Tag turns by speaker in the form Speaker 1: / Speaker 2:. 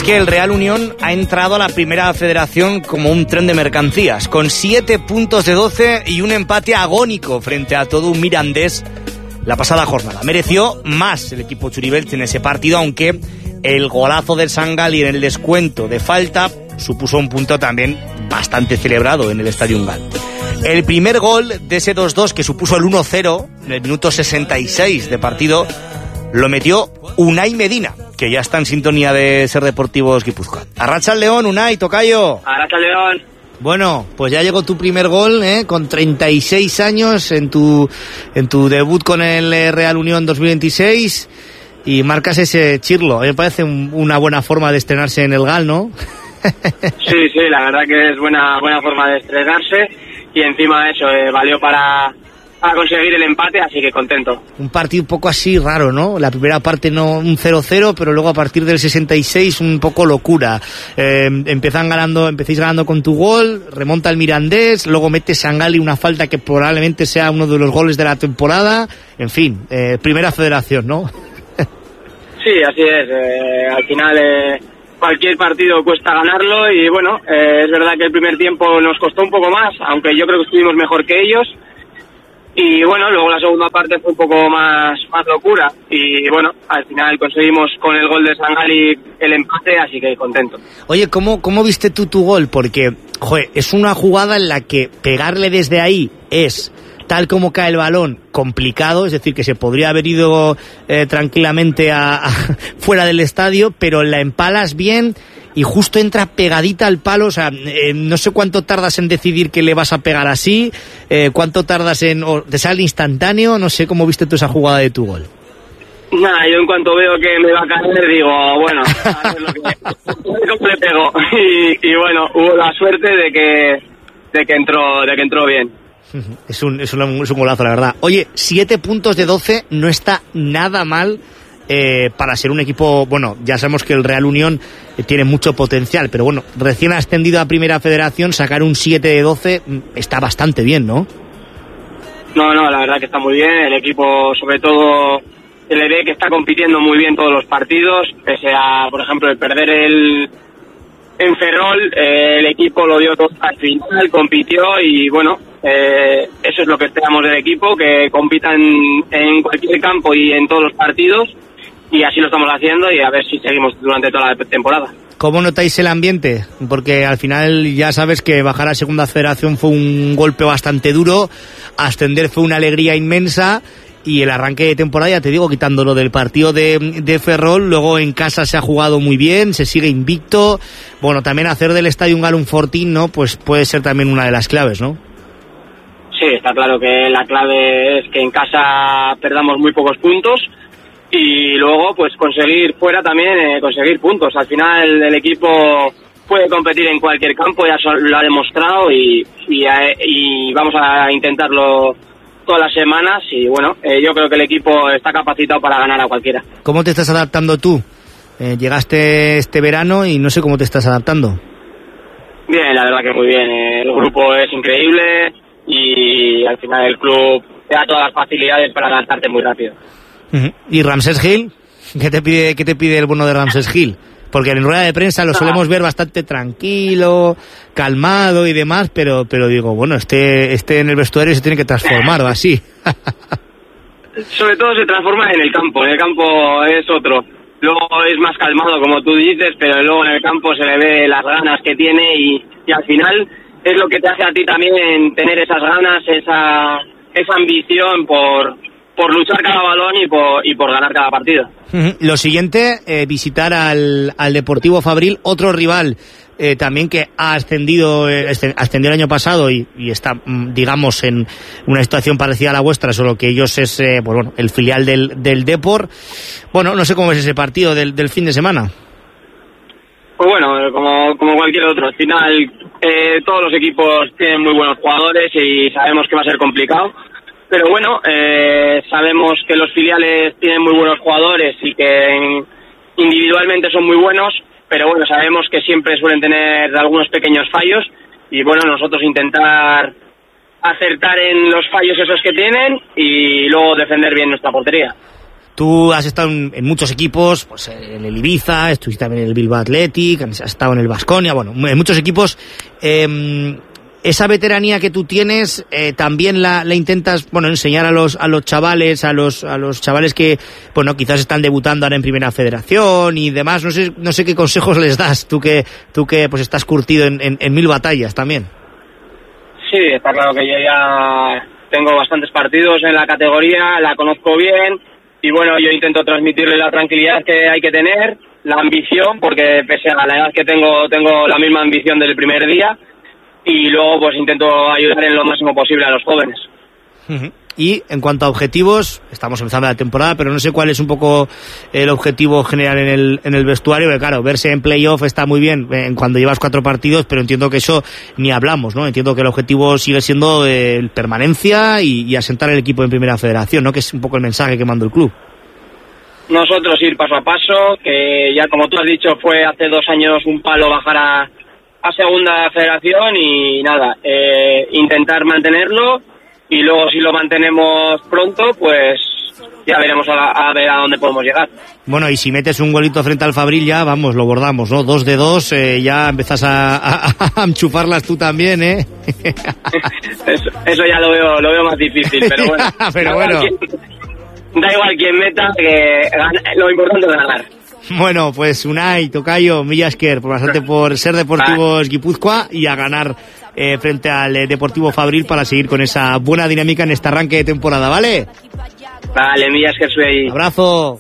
Speaker 1: que el Real Unión ha entrado a la primera federación como un tren de mercancías, con 7 puntos de 12 y un empate agónico frente a todo un Mirandés la pasada jornada. Mereció más el equipo churibelche en ese partido, aunque el golazo del Sangali en el descuento de falta supuso un punto también bastante celebrado en el Estadio Ungal. El primer gol de ese 2-2, que supuso el 1-0 en el minuto 66 de partido, lo metió Unai Medina, que ya está en sintonía de Ser Deportivos Guipúzcoa. Arratsaldeon, Unai, tocayo.
Speaker 2: Arratsaldeon.
Speaker 1: Bueno, pues ya llegó tu primer gol, con 36 años en tu debut con el Real Unión 2026, y marcas ese chirlo. Me parece una buena forma de estrenarse en el GAL, ¿no?
Speaker 2: Sí, la verdad que es buena forma de estrenarse, y encima eso valió para conseguir el empate, así que contento.
Speaker 1: Un partido un poco así raro, ¿no? La primera parte no, un 0-0, pero luego a partir del 66 un poco locura. Empecéis ganando con tu gol, remonta el Mirandés, luego mete Sangali una falta que probablemente sea uno de los goles de la temporada. En fin, primera federación, ¿no?
Speaker 2: Sí, así es. Al final cualquier partido cuesta ganarlo, y bueno, es verdad que el primer tiempo nos costó un poco más, aunque yo creo que estuvimos mejor que ellos. Y bueno, luego la segunda parte fue un poco más locura, y bueno, al final conseguimos con el gol de Sangali el empate, así que contento.
Speaker 1: Oye, ¿cómo viste tú tu gol? Porque, joder, es una jugada en la que pegarle desde ahí es, tal como cae el balón, complicado, es decir, que se podría haber ido tranquilamente fuera del estadio, pero la empalas bien y justo entra pegadita al palo. O sea, no sé cuánto tardas en decidir que le vas a pegar así, cuánto tardas o te sale instantáneo, no sé cómo viste tú esa jugada de tu gol.
Speaker 2: Nada, yo en cuanto veo que me va a caer digo, bueno, a ver cómo le pego, y bueno, hubo la suerte de que entró bien.
Speaker 1: Es un golazo, la verdad. Oye, 7 puntos de 12 no está nada mal para ser un equipo. Bueno, ya sabemos que el Real Unión tiene mucho potencial, pero bueno, recién ascendido a Primera Federación, sacar un 7 de 12 está bastante bien, ¿no?
Speaker 2: No, la verdad que está muy bien. El equipo, sobre todo, se le ve que está compitiendo muy bien todos los partidos, pese a, por ejemplo, el perder en Ferrol, el equipo lo dio todo al final, compitió, y bueno, eso es lo que esperamos del equipo, que compitan en cualquier campo y en todos los partidos, y así lo estamos haciendo, y a ver si seguimos durante toda la temporada.
Speaker 1: ¿Cómo notáis el ambiente? Porque al final ya sabes que bajar a Segunda Federación fue un golpe bastante duro, ascender fue una alegría inmensa, y el arranque de temporada, ya te digo, quitándolo del partido de Ferrol, luego en casa se ha jugado muy bien, se sigue invicto. Bueno, también hacer del Estadio Ungal un fortín, ¿no? Pues puede ser también una de las claves, ¿no?
Speaker 2: Sí, está claro que la clave es que en casa perdamos muy pocos puntos, y luego pues conseguir fuera también conseguir puntos. Al final el equipo puede competir en cualquier campo, ya lo ha demostrado, y vamos a intentarlo todas las semanas, y bueno, yo creo que el equipo está capacitado para ganar a cualquiera.
Speaker 1: ¿Cómo te estás adaptando tú? Llegaste este verano y no sé cómo te estás adaptando.
Speaker 2: Bien, la verdad que muy bien. El grupo es increíble, y al final el club te da todas las facilidades para adaptarte muy rápido.
Speaker 1: ¿Y Ramsés Gil? ¿Qué te pide el bono de Ramsés Gil? Porque en rueda de prensa lo solemos ver bastante tranquilo, calmado y demás, pero digo, bueno, este en el vestuario se tiene que transformar o así.
Speaker 2: Sobre todo se transforma en el campo es otro. Luego es más calmado, como tú dices, pero luego en el campo se le ve las ganas que tiene, y al final es lo que te hace a ti también tener esas ganas, esa ambición por luchar cada balón y por ganar cada partido.
Speaker 1: Lo siguiente, visitar al Deportivo Fabril, otro rival también que ha ascendido el año pasado y está, digamos, en una situación parecida a la vuestra, solo que ellos es pues bueno, el filial del Depor. Bueno, no sé cómo es ese partido del fin de semana.
Speaker 2: Pues bueno, como cualquier otro, al final todos los equipos tienen muy buenos jugadores y sabemos que va a ser complicado. Pero bueno, sabemos que los filiales tienen muy buenos jugadores y que individualmente son muy buenos, pero bueno, sabemos que siempre suelen tener algunos pequeños fallos, y bueno, nosotros intentar acertar en los fallos esos que tienen y luego defender bien nuestra portería.
Speaker 1: Tú has estado en muchos equipos, pues en el Ibiza, estuviste también en el Bilbao Athletic, has estado en el Baskonia, bueno, en muchos equipos. Esa veteranía que tú tienes, también la intentas, bueno, enseñar a los chavales, a los chavales que, bueno, quizás están debutando ahora en Primera Federación y demás. No sé qué consejos les das, tú que pues estás curtido en 1000 batallas también.
Speaker 2: Sí, está claro que yo ya tengo bastantes partidos en la categoría, la conozco bien y bueno, yo intento transmitirle la tranquilidad que hay que tener, la ambición, porque pese a la edad que tengo la misma ambición del primer día. Y luego pues intento ayudar en lo máximo posible a los jóvenes.
Speaker 1: Y en cuanto a objetivos, estamos empezando la temporada, pero no sé cuál es un poco el objetivo general en el vestuario, porque claro, verse en playoff está muy bien cuando llevas 4 partidos, pero entiendo que eso ni hablamos, ¿no? Entiendo que el objetivo sigue siendo permanencia y asentar el equipo en Primera Federación, ¿no? Que es un poco el mensaje que manda el club.
Speaker 2: Nosotros ir paso a paso, que ya como tú has dicho fue hace 2 años un palo bajar a Segunda Federación y nada, intentar mantenerlo y luego si lo mantenemos pronto pues ya veremos a ver a dónde podemos llegar.
Speaker 1: Bueno, y si metes un golito frente al Fabril ya, vamos, lo bordamos, ¿no? 2 de 2, ya empezás a enchufarlas tú también, ¿eh?
Speaker 2: eso ya lo veo más difícil, pero bueno.
Speaker 1: Pero bueno.
Speaker 2: Da igual quien meta, que lo importante es ganar.
Speaker 1: Bueno, pues Unai, tocayo, Mila esker por ser Deportivos Guipúzcoa y a ganar frente al Deportivo Fabril para seguir con esa buena dinámica en este arranque de temporada, ¿vale?
Speaker 2: Vale, Mila esker, soy ahí.
Speaker 1: Abrazo.